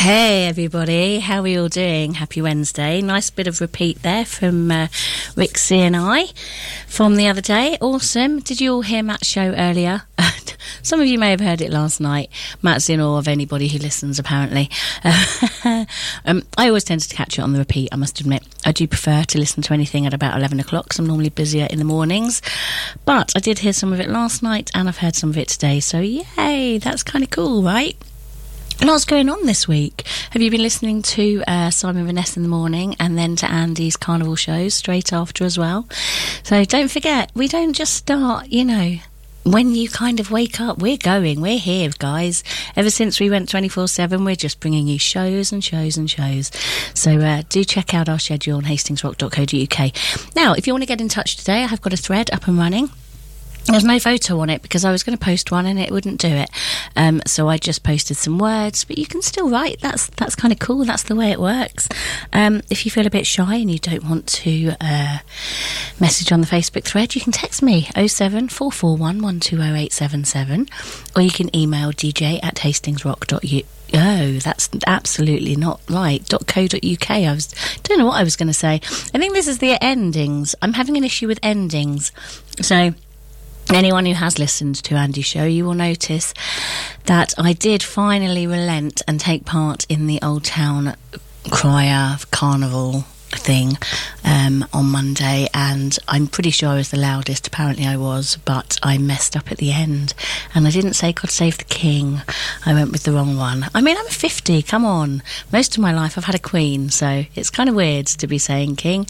Hey everybody, how are we all doing? Happy Wednesday. Nice bit of repeat there from Rixie and I from the other day. Awesome. Did you all hear Matt's show earlier? Some of you may have heard it last night. Matt's in awe of anybody who listens, apparently. I always tend to catch it on the repeat, I must admit. I do prefer to listen to anything at about 11 o'clock, because I'm normally busier in the mornings. But I did hear some of it last night, and I've heard some of it today. So yay, that's kind of cool, right? Lots going on this week. Have you been listening to Simon Vanessa in the morning and then to Andy's Carnival shows straight after as well? So don't forget, we don't just start, when you kind of wake up. We're here, guys. Ever since we went 24/7, we're just bringing you shows and shows and shows. So do check out our schedule on hastingsrock.co.uk. Now, if you want to get in touch today, I have got a thread up and running. There's no photo on it because I was going to post one and it wouldn't do it. So I just posted some words, but you can still write. That's kind of cool. That's the way it works. If you feel a bit shy and you don't want to message on the Facebook thread, you can text me 07441 120877, or you can email dj@hastingsrock.uk. Oh, that's absolutely not right. .co.uk. Don't know what I was going to say. I think this is the endings. I'm having an issue with endings. So anyone who has listened to Andy's show, you will notice that I did finally relent and take part in the Old Town Crier Carnival thing on Monday, and I'm pretty sure I was the loudest. Apparently I was, but I messed up at the end and I didn't say God Save the King. I went with the wrong one. I mean, I'm 50, come on. Most of my life I've had a queen, so it's kind of weird to be saying king.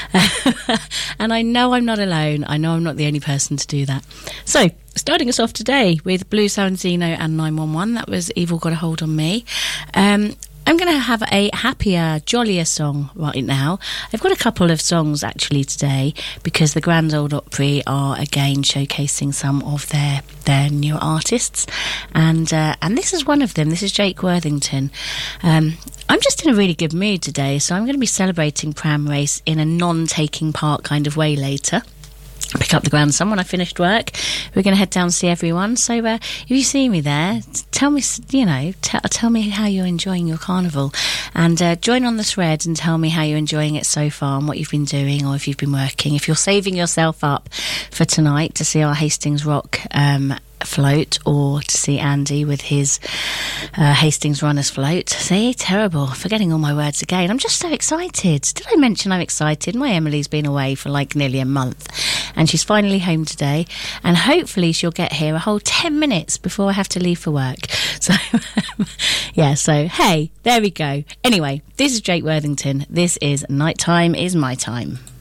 And I know I'm not alone. I know I'm not the only person to do that. So starting us off today with Blue Saranzino and 911. That was Evil Got a Hold on Me. I'm going to have a happier, jollier song right now. I've got a couple of songs actually today because the Grand Ole Opry are again showcasing some of their newer artists, and this is one of them. This is Jake Worthington. I'm just in a really good mood today, so I'm going to be celebrating Pram Race in a non-taking part kind of way later. Pick up the grandson when I finished work. We're going to head down and see everyone. So if you see me there, tell me, tell me how you're enjoying your carnival, and join on the thread and tell me how you're enjoying it so far and what you've been doing, or if you've been working. If you're saving yourself up for tonight to see our Hastings Rock float, or to see Andy with his Hastings Runners float. See, terrible, forgetting all my words again. I'm just so excited. Did I mention I'm excited? My Emily's been away for like nearly a month, and she's finally home today, and hopefully she'll get here a whole 10 minutes before I have to leave for work. So yeah, so hey, there we go. Anyway, this is Jake Worthington. This is Nighttime Is My Time.